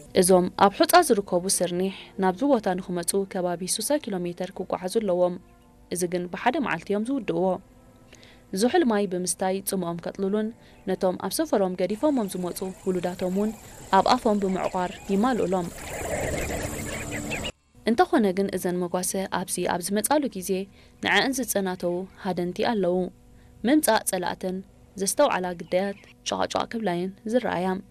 እዞም ኣብ ሑጻ ዝርከቡ ስርኒሕ ናብዚ ቦታ ንኽመጹ ከባቢ 60 ኪሎሜተር ክጓዓዙ ኣለዎም። እዚ ግን ብሓደ መዓልቲ እዮም ዝውድእዎ። ዝሑል ማይ ብምስታይ ጽምኦም ከጥልሉን ነቶም ኣብ ሰፈሮም ገዲፎሞም ዝመጹ ውሉዳቶም እውን ኣብ ኣፎም ብምዕቋር ይማልኡሎም። እንተኾነ ግን እዘን መጓሰ ኣብዚ ኣብ ዝመጻሉ ግዜ ንዕአን ዝጸናተው ሃደንቲ ኣለዉ። ምምጻእ ጸላእተን ዘስተውዓላ ግዳያት ጨቓጨቕ ክብላየን ዝረኣያ